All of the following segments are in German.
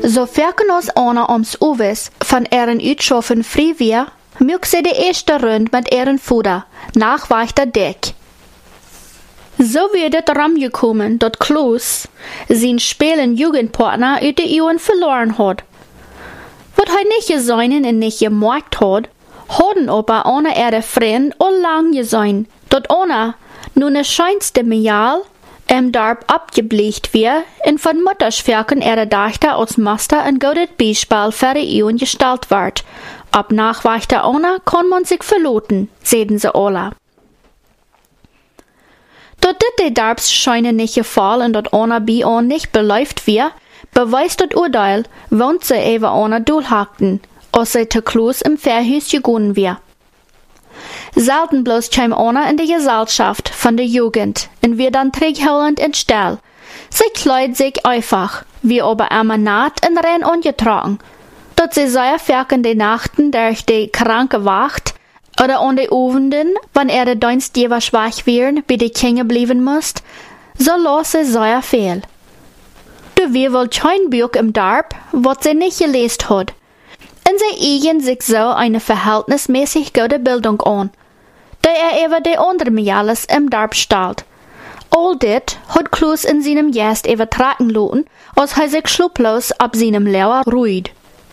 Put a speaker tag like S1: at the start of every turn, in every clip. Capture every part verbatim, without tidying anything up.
S1: So verken ons ana ums uwes van eren uitschaffen free wir, mög sie de erste Rund mit eren Fuder, nach weichter Deck. So wird het ramgekommen, dat Kloos zijn spelen Jugendpartner uit de Eeuwen verloren had. Wat hij niet gezoinen en niet gemerkt had, hadden aber einer erde vriend al lang gezoin, dat einer nun de scheinste Mejal im Darb abgebleicht wir en von Muttersverken erde dachte als Master ein goudet Beispiel für die Eeuwen gestalt ward. Ab nachweichter einer kann man sich verloten, sehen sie alle. Dat dit de Darbs scheinen nicht gefallen und dat einer bei on nicht beläuft wir, beweist dat Urteil, wont sie ewe einer durchhackten, als sie te Kloos im Verhus gegangen wir. Selten bloß käm einer in die Gesellschaft von der Jugend, und wir dann trägholend in Stell. Sie kleid sich einfach, wie aber immer naht in Renn ungetragen, dat sie sehr verken die Nachten durch die kranke Wacht, oder an die Ovenden, wann er de Dienstgeber schwach wären, bei de Kinder blieben musst, so lasse sehr viel. Du wir wohl kein Buch im Darb, wat sie nicht gelesen hat. Und sie eigen sich so eine verhältnismäßig gute Bildung an, da er über die andere Mialis im Darb stellt. All dit hat Kloos in seinem Gast übertragen lassen, als er sich schluplos ab seinem Lehrer ruht.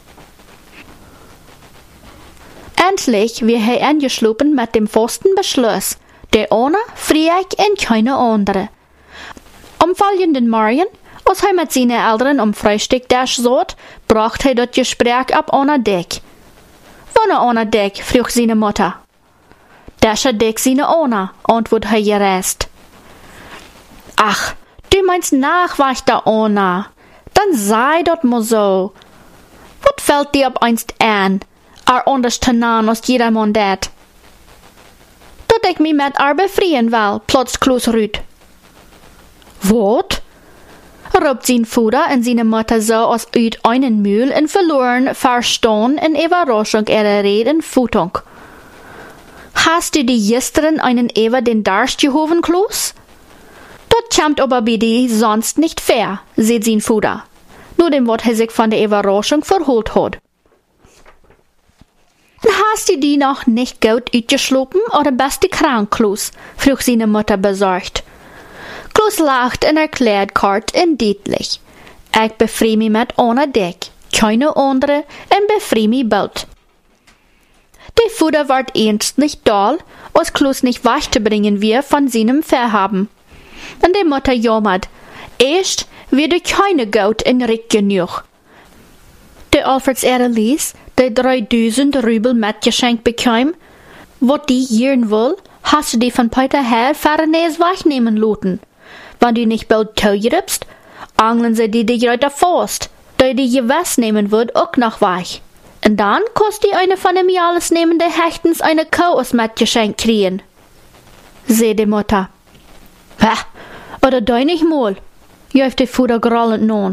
S1: Endlich wird er angeschlossen mit dem festen Beschluss, der eine frieg und keine andere. Am folgenden Morgen, als er mit seinen Eltern um Frühstück dash saß, brachte er das Gespräch ab einer Deck. Wann einer Deck? frug seine Mutter. Dasche Deck seine Ona, antwortete er geräst. Ach, du meinst nachweichter Ona. Dann sei dat mal so. Wat fällt dir ab einst an? Ar anders te nahen als jedermann dat. Dat ik mi met ar befrieren will, plotzt Kloos Rüd. Wat? Roept zijn Vater en zijn Mutter so als uit einen Mühl en verloren verstaan en Überraschung ihrer Reden Futung. Hast du die gestern einen Ewer den Darst gehoven, Kloos? Dat kommt aber bei dir sonst nicht fair, seht sein Vater. Nur dem wat er sich von der Überraschung verholt hat. Hast du die noch nicht gut uitgeschlopen oder bist du krank, Kloos? frug seine Mutter besorgt. Kloos lacht und erklärt kort und deutlich. Ich befrieh mich mit einer Deck, keine andere, und befrieh mich bald. Der Vater ward ernst nicht doll, als Kloos nicht wegzubringen wir von seinem Verhaben. Und die Mutter jammert, erst wird er keine Geld in Rick genug. Der Alfreds Erelies, der dreitausend Rubel mitgeschenkt bekam, wat die jieren will, hast du die von Peter her Farenes wegnehmen lassen. Wenn du nicht bald teugibst, angeln sie die dich weiter fast, da die gewiss nehmen wird auch noch weg. Und dann kannst du eine von dem alles nehmende Hechtens eine Kuh aus mitgeschenkt kriegen. Seh die Mutter. Hä? Oder dei nicht mal? Jäuft der Vater grollend nun.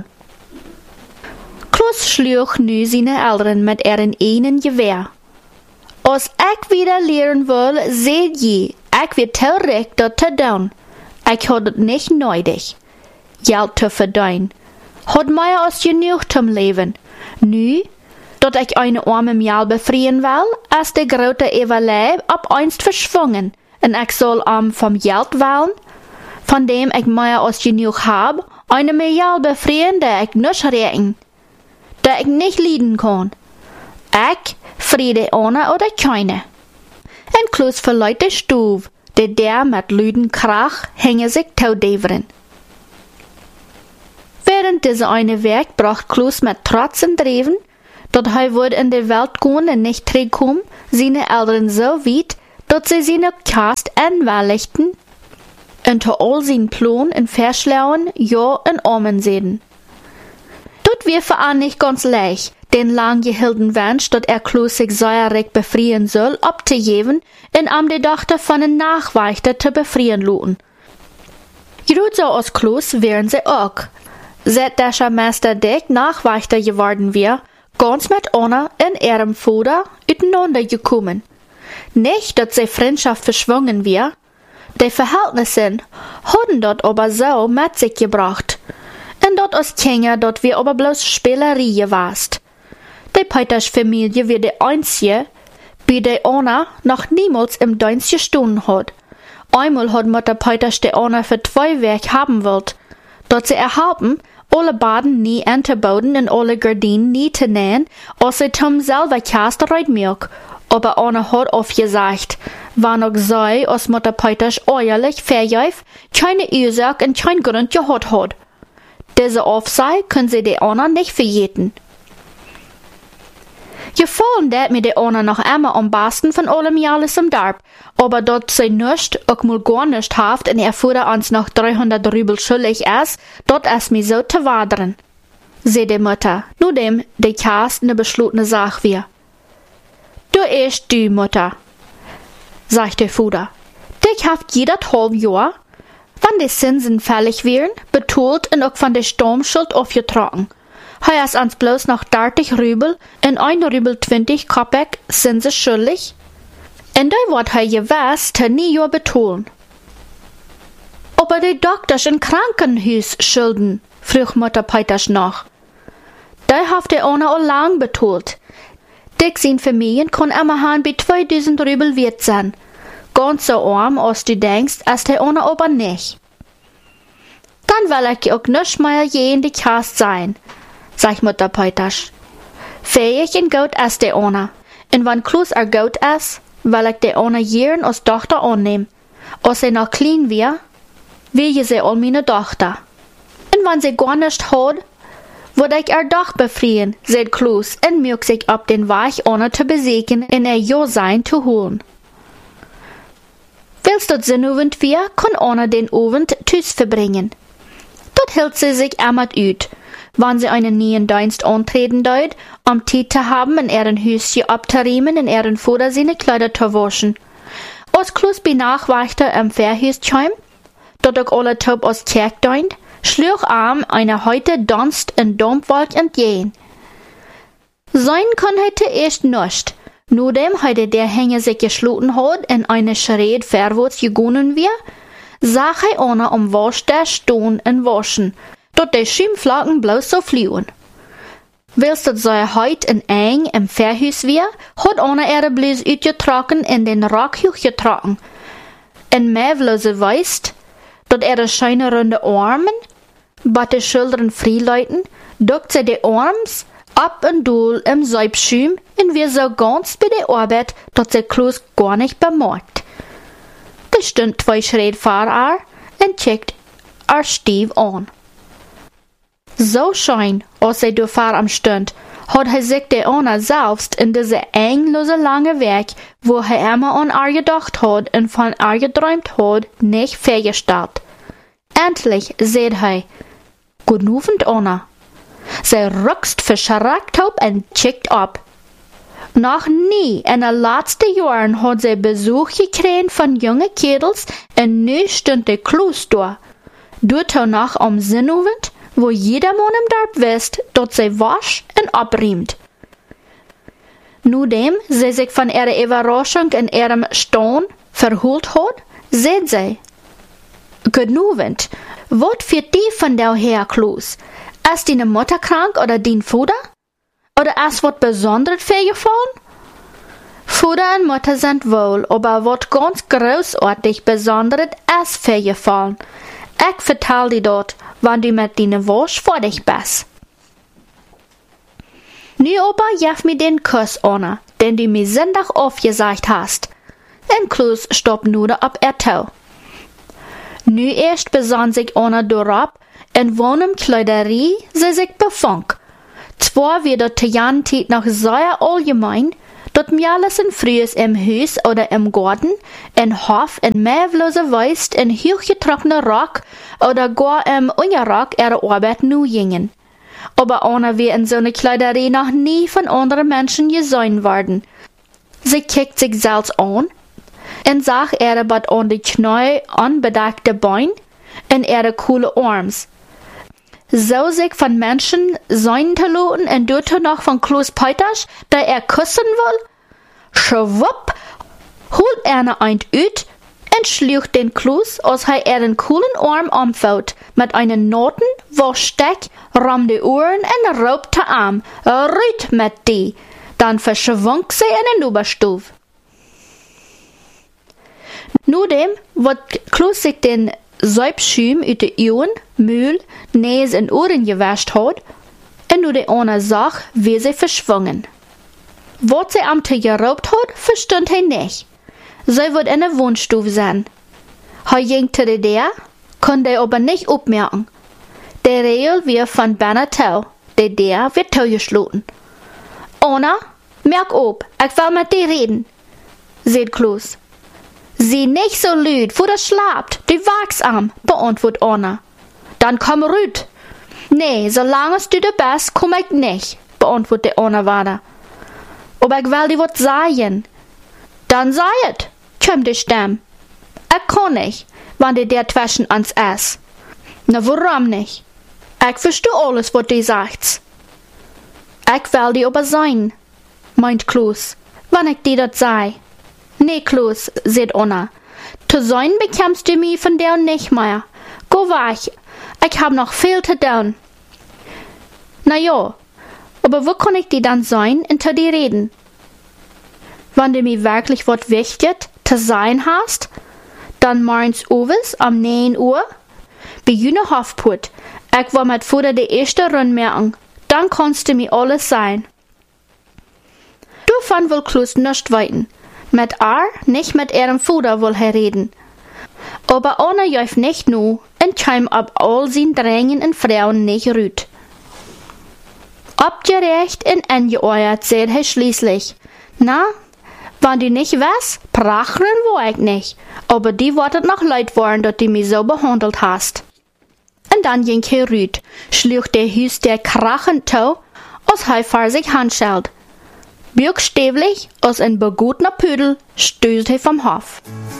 S1: Kloos schlug nu seine Eltern mit ihren einen Gewehr. Als ich wieder lehren will, seht je, ich wird terug dat te doen. Ich had het nicht nötig, Geld te verdienen. Had mij als genug zum Leben. Nu, dat ich eine arme Mjal befrieren will, als der grote Everleib ab einst verschwungen, und ich soll am vom Geld wollen, von dem ich mehr als genug hab, eine Mjal befrieren, der ich nicht recken, der ich nicht leiden kann. Ich friede ohne oder keine. En Kloos verleiht de Stuf, der der mit lüden Krach hänge sich taudeveren. Während dieser eine Werk bracht Kloos mit Trotz und Dreven, dat hij would in de Welt gehen und nicht terugkommen, seine Eltern so weit, dat sie seine Kast anwälligten, und zu all seinen Plan in Verschlauen, ja und Amen sehen. Dort wir für an nicht ganz leicht, den lang gehielten Wunsch, dat er Kloos sich säuerig befrieren soll, abzugeben und am die Tochter von den Nachweichter zu befrieren lassen. Gut so als Kloos wären sie auch. Seit der Meister Dick Nachweichter geworden wir, ganz mit einer in ihrem Vater miteinander gekommen. Nicht, dass sie Freundschaft verschwungen wir. Die Verhältnisse hatten dort aber so mit sich gebracht. En dort aus Kinder, dort wir aber bloß Spielerie warst. Die Peters Familie wie die einzige, wie die Ona noch niemals im Dienst gestohlen hat. Einmal hat Mutter Peters die Ona für zwei Werk haben wollt. Dort sie erhalten, alle Baden nie anzubauen und alle Gardinen nie zu nähen, als sie zum selber Kaste Reitmilch. Aber Ona hat oft gesagt, wann auch sei, als Mutter Peters ehrlich, verjäuf, keine Ursache und kein Grund gehabt hat. Diese Aufsei können sie die Ona nicht verjeten. Gefallen dat mir die Ona noch einmal am besten von allem alles im Darb, aber dort sie nicht, auch mal gar nicht haft und er fuhr uns noch dreihundert Rubel schuldig ist, dort ist mir so zu wadern. Sie die Mutter, nur dem, die Kast ne beschlutene Sache wir. Du erst du, Mutter, sagt der Fuder. Dich haft jeder halb Jahr, wann die Zinsen fällig wären, betult und auch von der Sturmschuld aufgetragen. Hij is ans bloß noch dertig Rubel en ein Rubel twintig Kopek Zinsen schuldig. En da wordt hij gewiss te nie Jahr betolen. Aber die Doktors in Krankenhuis schulden, frug Mutter Peters noch. Da haft er ohne al lang betolt. Dick zijn Familien kon immerhin bei zweitausend Rubel wert sein. Ganz so arm, als du denkst, ist er ohne aber nicht. Dann will ich auch nicht mehr je in die Kaste sein, sagt Mutter Peters. Fähig und gut ist der Ona. Und wenn Klus er gut ist, will ich der Ona jeden als Tochter annehmen. Als sie noch klein wär, will sie all meine Tochter. Und wenn sie gar nicht hat, würde ich er doch befreien, sagt Klus, und mögt sich ab den Weg ohne zu besiegen, in ihr Jo-Sein zu holen. Willst du den Abend wir, kann Ona den Abend tüß verbringen. Dort hält sie sich einmal ut, wann sie einen neuen Dienst antreten deut, um Zeit zu haben, in ihren Hüschen abzuriemen, in ihren Futter seine Kleider zu waschen. Als Klus bei Nachwächter im Verhüstheim, dort auch alle Taub aus Kirch deunt, schlug arm eine heute Donst in Domwolk entgehen. Sein kann heute erst nicht, nur dem heute der Hänger sich geschloten hat, in eine Schred verwärts gegangen wir, sah er ohne um Wasch der Stone in Waschen, dort die Schimmflocken bloß so fliehen. Willst du so heut in eng im Verhüs wir, hat ohne ihre bloß utgetrocken in den Rockhuch getrocken. In Mävlose weißt, dort ihre scheine runde Armen, bat die Schultern freileuten, duckt sie die Arms ab und dool im Seibschüm, und wir so ganz bei der Arbeit, dort sie Klus gar nicht bemerkt. Da stund zwei Schritt vor ihr und checkt ihr Stief an. So schein, als sie da vor am stund, hat er sich der Ona selbst in diese englose lange Weg, wo er immer an ihr gedacht hat und von ihr geträumt hat, nicht festgestellt. Endlich seht er, Guten Abend, Ona. Sie ruckst verschreckt auf und checkt ab. Noch nie in den letzten Jahren hat sie Besuch gekriegt von jungen Mädels und nu stund der Klus da. Dort noch am Sinnabend, wo jeder Mann im Dorf wisst, dort sie wascht und abriemt. Nachdem sie sich von ihrer Überraschung in ihrem Stone verholt hat, seht sie. Guten Abend. Was für die von der her, Klus? Ist deine Mutter krank oder dein Vater? Oder ist was Besonderes vorgefallen? Vater und Mutter sind wohl, aber was ganz großartig Besonderes ist vorgefallen. Ich vertell dir dort, wann du mit deiner Wasch vor dich bist. Nu aber gib mir den Kuss, Anna, den du mir Sonntag aufgesagt hast. Und Klus stoppt nur ab er Tau. Nu erst besann sich Anna darauf, in wonem Kleiderie sie sich befand. Zwar wieder zu jan Zeit noch sehr allgemein, dort mir alles in frühes im Haus oder im Garten, in Hof, in mävlose Weist, in hochgetrocknener Rock oder gar im Unterrock ihre Arbeit nu gingen. Aber Anna wir in so ne Kleiderie noch nie von anderen Menschen gesehen worden. Sie kickt sich selbst an, und sagt ihre bad an die Knie anbedeckte Beine und ihre coole Arms. So sich von Menschen sein zu lassen und dort noch von Klus Peters, der er küssen will, schwupp, holt er ne ein ut und schlug den Kloß, als hij er een coolen arm omvouwt, met einen noten waschstek, ram de oren en roepte aan, ruit met die. Dan verschwonk zij in een oberstuf. Nudem wordt Kloß zich den Säubschuim uit de Ohren, Mühl, Näs en Ohren gewascht hat, en nu de eine zag, wie sie verschwungen. Wat sie am te geraubt hat, verstund hij nicht. Sie wird in der Wohnstube sein. Hij ging zu der der, konnte er aber nicht opmerken. Der Regel wird von Banner tau, der der wird taugeschloten. Anna, merk op, ich will mit dir reden, sagt Kloß. Sie nicht so lüd, wo das schlapt, du wachs am, beantwortet Anna. Dann komm rüt. Nee, solange du da bist, komm ich nicht, beantwortet Anna weiter. Aber ich will dir was sagen. Dann sei es, kommt die Stimme. Ich kann nicht, wenn die der zwischen ans Ess. Na, warum nicht? Ich verstehe alles, was du sagst. Ich will dir aber sein, meint Kloß, wenn ich dir das sei. Nee, Kloß, sagt Anna. Zu sein bekommst du mich von der nicht mehr. Geh weg, ich hab noch viel zu tun. Na ja, aber wo kann ich dir dann sein und zu dir reden? Wenn du mir wirklich was wichtig zu sein hast, dann morgens Uwes am neun Uhr, bei jene Hofput. Ich war mit Futter die erste Runde merken, dann kannst du mir alles sein. Davon will Kloß nicht weiten. Mit er, nicht mit ihrem Futter will er reden. Aber Anna jäuft nicht nur und kam ab all seinen Drängen und Frauen nicht rüt. Abgerecht und angeeuert, sagt er schließlich, na, wenn du nicht weißt, prachen wo ich nicht, aber die wartet noch leid worden, dass du mich so behandelt hast. Und dann ging er rüt, schlug der Hüs der krachend tau, als er vor sich handschelt. Buchstäblich, als ein begutener Pudel, stößt er vom Hof.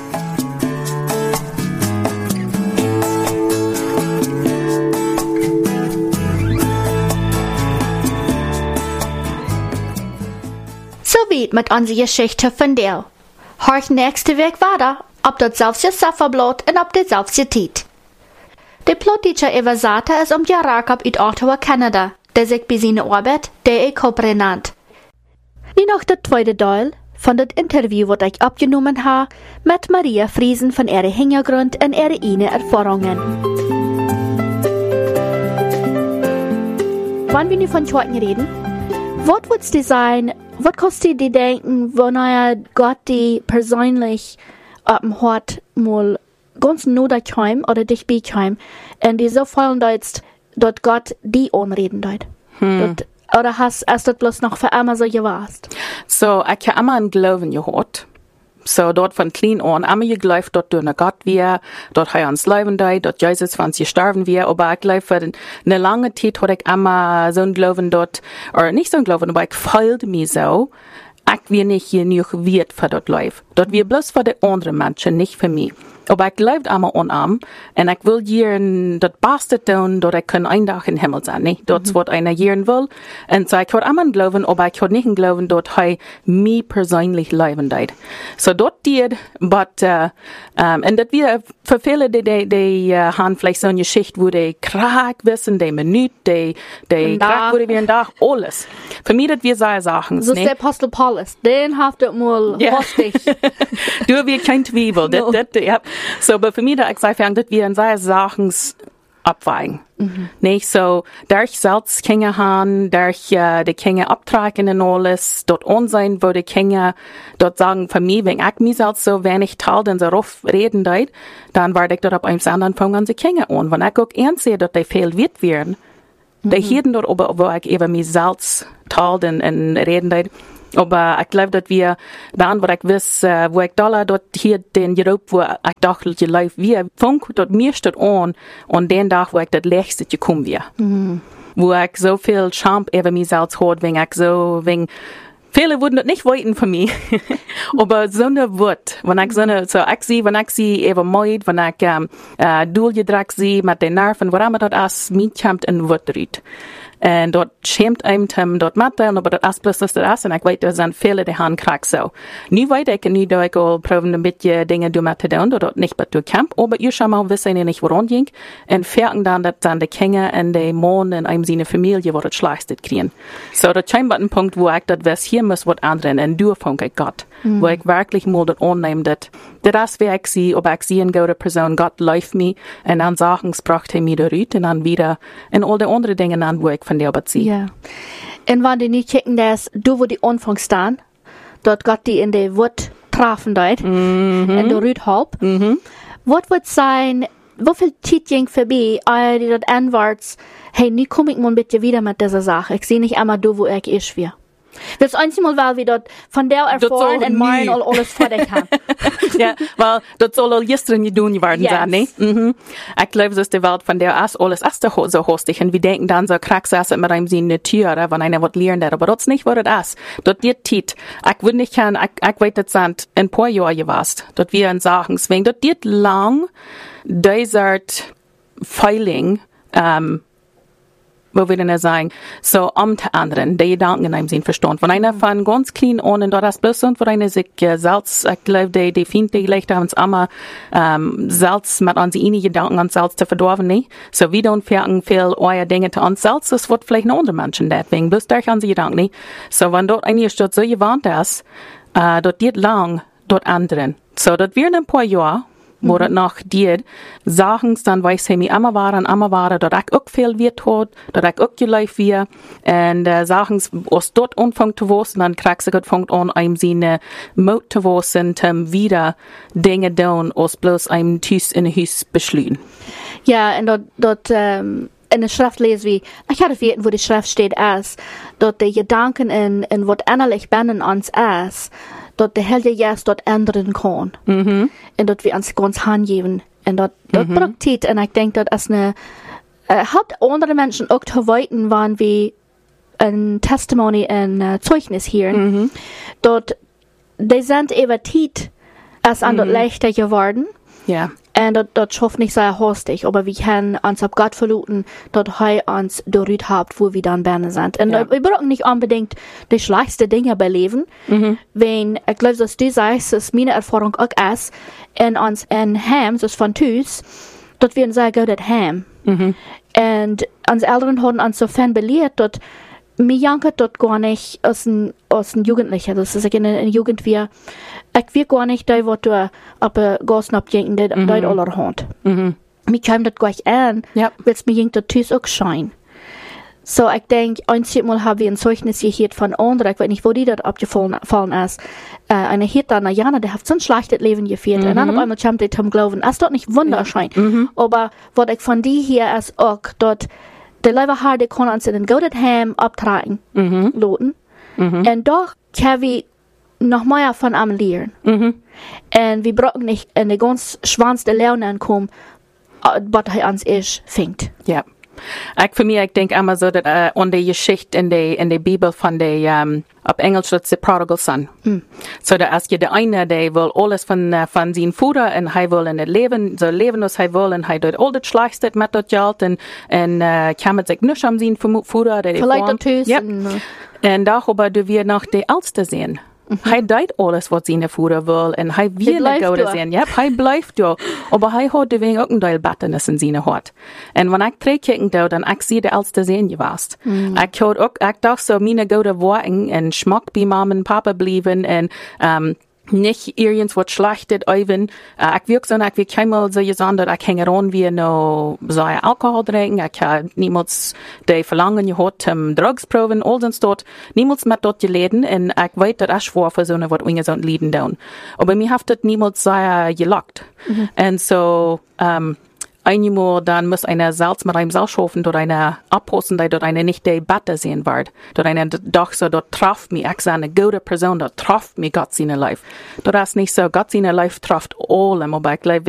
S1: So weit mit unserer Geschichte von der. Horch nächste Weg weiter, ob das selbst Safferblatt und ob das selbst Tiet. Der Plotteacher Evasata ist um Jarakab uit Ottawa, Kanada, der sich bei seiner Arbeit der E-Copre nennt. Nu noch der zweite Teil von dem Interview, das ich abgenommen habe mit Maria Friesen von ihrem Hintergrund und ihren eigenen Erfahrungen. Wann wir nu von Zweiten reden, was würdest du sein, was kannst du dir denken, wenn er Gott die persönlich ähm, hat, mal ganz nur daheim oder dich beheim und die so fallen jetzt, dass Gott die anreden dort? Hm. Oder hast du das bloß noch für immer so gewasst?
S2: So, ich habe immer an Glauben gehört. So, dort von klein an, immer geglaubt, dort durch Gott wir, dort er uns leben da, dort Jesus für uns gestorben wir, aber ich glaube, für eine lange Zeit hatte ich immer so ein Glauben dort, oder nicht so ein Glauben, aber ich fühlte mich so, ich wir nicht genug wert für dort Leib. Dort wir bloß für die anderen Menschen, nicht für mich. Aber ich glaube immer unarm, und ich will hier das Beste tun, dass ich ein Tag im Himmel sein, nicht? Dort mhm. was einer hier will. Und so, ich habe immer glauben, aber ich habe nicht glauben, dass er mich persönlich leben wird. So, dort did, but, uh, um, und das wir, für viele, die, die, die uh, haben vielleicht so eine Geschichte, wo die Krag wissen, die Minute, die, die Krag, wo die wir ein Tag, alles. Für mich, das wir so Sachen.
S1: So ist der Apostel Paulus, den haft das mal
S2: ja.
S1: hostig.
S2: Du, wir kein Zwiebel, das, das, ja. So, aber für mich, da ich sage, dass wir in solche Sachen abweigen. Mhm. Nicht so, durch selbst Kinder haben, durch uh, die Kinder abtragen und alles, dort unsein, wo die Kinder dort sagen, für mich, wenn ich mich selbst so wenig teile, dann so rauf reden deit, dann werde ich dort ab einem anderen fangen an die Kinder an. Wenn ich auch ernst sehe, dass die viel wird werden, mhm. die hielten dort, aber wo ich eben mich selbst teile und, und reden deit, aber ich glaube, dass wir dann, wo ich weiß, wo ich da dort hier den Europa, wo ich dachte, ich live wie Funk, dort mir steht an, und den Tag, wo ich das Letzte gekommen wäre. Mhm. Wo ich so viel Scham über mich selbst hat, wenn ich so, wenn, viele würden das nicht wollten für mich. Aber so eine Wort, wenn ich so eine, so ich sie, wenn ich sie eben meid, wenn ich, ähm, äh, durchgedrückt sie mit den Nerven, wo immer das ist, mir kommt ein Wort rüt. Und dort schämt einem Tim dort Mathe, aber das ist bloß das, das, und ich weiß, da sind viele, die haben Krack so. Nu weiß ich, nu da ich auch probieren, ein bisschen Dinge du Mathe tun, dort nicht bei du Camp, aber ihr schon mal wissen nicht, woran ging, und fertig dann, dass dann die Kinder und die Mann in einem seine Familie, wo das schlecht kriegen. So, das scheint ein Punkt, wo ich das was hier muss, was anderen, und du von Gott, mm. wo ich wirklich mal das annehme, dass das, wie ich sie, ob ich sie eine gute Person, Gott läuft mir, und dann Sachen bracht er mir durch, und dann wieder, und all die anderen Dinge an, wo ich von dir beziehe.
S1: Ja. Und wenn die nicht checken, dass du, wo die Anfang stehen, dort Gott die in die Wut trafen dort,
S2: Mhm.
S1: in der Rüd halb,
S2: Mhm.
S1: was wird sein, wie viel Zeit ging vorbei, äh, die dort anwärts, hey, nie komm ich mal bitte wieder mit dieser Sache, ich sehe nicht einmal du, wo ich ist, wir. Das einzige Mal, weil wir dort von der erfahren und meinen, all alles vor dich haben.
S2: Ja, weil das soll all gestern gedaan geworden
S1: Yes.
S2: sein, ne? Mhm. Ich glaube, dass die Welt von der aus alles erst so hostig und wir denken dann so, krack, saß mit einem Sinn eine Tür, wenn einer was lernen hat, aber das ist nicht, was das ist. Das wird Tit. Ich würde nicht können, ich, ich weiß, das sind ein paar Jahre gewesen, dass wir in Sachen swingen, das wird lang, dieser Feiling, ähm, wo wir dann sagen, so um die anderen, die Gedanken in einem Sinn verstanden. Wenn einer von ganz klein an und das bloß und wenn einer sich äh, Salz, ich glaube, die, die finden, die leicht haben es immer, ähm, Salz mit an sie Gedanken an Salz zu verdorben, nicht? So wie dann fertig viel euer Dinge zu an Salz, das wird vielleicht noch andere Menschen deswegen, bloß durch an sie Gedanken, nicht? So, wenn dort einer dort so gewarnt ist, äh, dort geht lang, dort anderen. So, dort wir in ein paar Jahre, wo das noch dir Sachen dann weiß ich mir immer waren, immer waren, dort ich auch viel wird tot, dort ich auch gelebt wir und äh, Sachen aus dort anfangen zu wissen, dann kriegst du Gott fängt an, einem seine Mut zu wissen, um wieder Dinge tun, aus bloß einem Tüß in ein Haus beschlühen.
S1: Ja, und dort, dort ähm, in der Schrift lesen wir, ich hatte vergessen, wo die Schrift steht, als, dort die Gedanken in, in was innerlich binnen uns ist, dort der Heilige Geist dort ändern kann.
S2: Mhm.
S1: Und dort wir uns ganz hingeben. Und dort, dort
S2: Mhm.
S1: braucht Zeit. Und ich denke, das ist eine, äh, hat andere Menschen auch zu weiten, wann wir ein Testimony, ein äh, Zeugnis hier.
S2: Mhm.
S1: Dort, die sind eben Zeit, als an dort leichter geworden.
S2: Ja.
S1: Und dort, dort schafft nicht sehr hastig, aber wir können uns auf Gott verlassen, dort heu uns dorüt habt, wo wir dann berne sind. Und
S2: Ja.
S1: wir brauchen nicht unbedingt die schlechteste Dinge beleben,
S2: Mhm.
S1: wenn, ich glaube, dass du sagst, dass meine Erfahrung auch ist, in uns in Ham, so von Tüß, dort wir ein sehr gutes Ham.
S2: Mhm.
S1: Und unsere Eltern haben uns so fan belehrt, dort, mir jankert dort gar nicht aus ein, aus ein Jugendlicher, das ist in der Jugend wir, ich will gar nicht da, was du aber Gassen abjenken, die
S2: Mhm.
S1: dort aller Hand.
S2: Mhm.
S1: Mir kam das gleich an,
S2: Ja.
S1: weil es mir jenkt dort Tüß auch schein. So, ich denke, einzig Mal haben wir ein Zeugnis gehört von anderen, ich weiß nicht, wo die dort abgefallen fallen ist. Äh, eine Hit an Jana, der hat so ein schlechtes Leben geführt.
S2: Mhm.
S1: Und dann auf einmal kommt die zum Glauben. Das ist dort nicht wunderschön.
S2: Ja. Mhm.
S1: Aber was ich von die hier ist auch, dort, der Leiber Haar, die kann uns in den guten Heim abtragen,
S2: Mhm.
S1: loten.
S2: Mhm.
S1: Und doch können wir noch mehr von am lernen.
S2: Mhm.
S1: Und wir brauchen nicht in die ganz schwanzte Laune ankommen, äh, was er uns ist, fängt.
S2: Ja. Ich, für mich, ich denke immer so, dass äh, an die Geschichte in der in der Bibel von der, um, auf Englisch steht the prodigal son. Mm. So, da ist ja der eine, der will alles von, uh, von seinem Vater und er will in das Leben, so leben, was er will, und er tut all das Schlechteste mit das Geld und, und uh, kümmert sich nicht um seinen Vater, der
S1: Vielleicht ein Tüß.
S2: Yep.
S1: und, äh,
S2: Und da aber du wir noch die Älteste sehen. Mhm. Er tut alles, was seine Vater will, und er will
S1: bleibt
S2: nicht
S1: da.
S2: sehen. Ja, er bleibt da. Aber er hat deswegen auch ein Teil Batternis in seine Hort. Und wenn ich zurückkicken da, dann ich sehe die Älteste sehen gewesen. Mhm. Ich hat auch, ich dachte so, meine gute Worte und Schmack bei Mama und Papa blieben und, ähm, nicht irgendwas schlechtet, Euwen. Uh, ich wirke so, ich will keinmal so gesagt, dass ich hänge an wie no so Alkohol trinken. Ich habe niemals die Verlangen gehabt, um Drugs proben, all sonst dort. Niemals mit dort geleden, und ich weiß, dass ich schwor für so eine, was ungesund lieden down. Aber mir hat das niemals so gelockt. Mhm. Und so, um, einmal dann muss einer Salz mit einem Salzschofen dort eine abposten, die dort eine nicht die Batte sehen wird. Dort eine doch so, dort trifft mich, ich sage, eine gute Person, dort trifft mich Gott seine Life. Dort ist nicht so, Gott seine Life trifft allem, aber ich glaube,